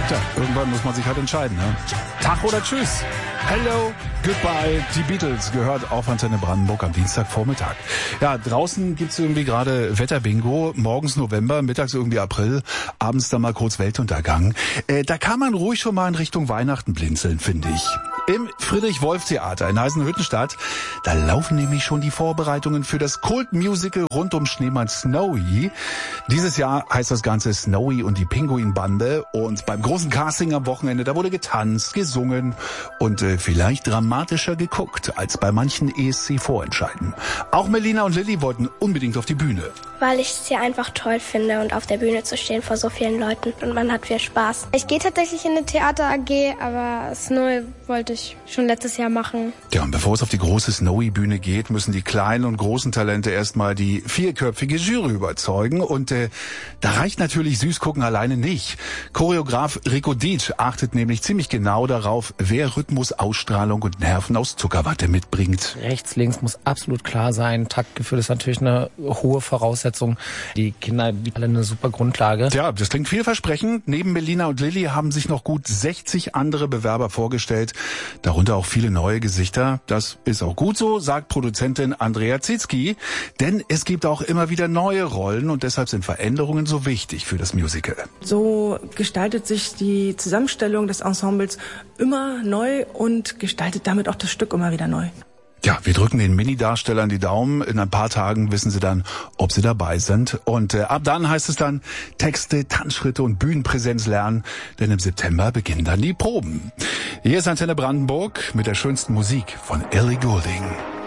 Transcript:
Tja, irgendwann muss man sich halt entscheiden, ne? Tag oder Tschüss. Hello, goodbye. Die Beatles gehört auf Antenne Brandenburg am Dienstagvormittag. Ja, draußen gibt's irgendwie gerade Wetterbingo. Morgens November, mittags irgendwie April, abends dann mal kurz Weltuntergang. Da kann man ruhig schon mal in Richtung Weihnachten blinzeln, finde ich. Im Friedrich-Wolf-Theater in Eisenhüttenstadt, da laufen nämlich schon die Vorbereitungen für das Kult-Musical rund um Schneemann Snowy. Dieses Jahr heißt das Ganze Snowy und die Pinguinbande. Und beim großen Casting am Wochenende, da wurde getanzt, gesungen und vielleicht dramatischer geguckt als bei manchen ESC-Vorentscheiden. Auch Melina und Lilly wollten unbedingt auf die Bühne. Weil ich es ja einfach toll finde, und auf der Bühne zu stehen vor so vielen Leuten. Und man hat viel Spaß. Ich gehe tatsächlich in eine Theater AG, aber Snowy wollte ich schon letztes Jahr machen. Ja, und bevor es auf die große Snowy-Bühne geht, müssen die kleinen und großen Talente erstmal die vierköpfige Jury überzeugen. Und da reicht natürlich Süßgucken alleine nicht. Choreograf Rico Dietsch achtet nämlich ziemlich genau darauf, wer Rhythmus, Ausstrahlung und Nerven aus Zuckerwatte mitbringt. Rechts, links muss absolut klar sein. Taktgefühl ist natürlich eine hohe Voraussetzung. Die Kinder, die alle eine super Grundlage. Ja, das klingt vielversprechend. Neben Melina und Lilly haben sich noch gut 60 andere Bewerber vorgestellt. Darunter auch viele neue Gesichter. Das ist auch gut so, sagt Produzentin Andrea Zitzki. Denn es gibt auch immer wieder neue Rollen und deshalb sind Veränderungen so wichtig für das Musical. So gestaltet sich die Zusammenstellung des Ensembles immer neu und gestaltet damit auch das Stück immer wieder neu. Ja, wir drücken den Mini-Darstellern die Daumen. In ein paar Tagen wissen sie dann, ob sie dabei sind. Und ab dann heißt es dann Texte, Tanzschritte und Bühnenpräsenz lernen. Denn im September beginnen dann die Proben. Hier ist Antenne Brandenburg mit der schönsten Musik von Ellie Goulding.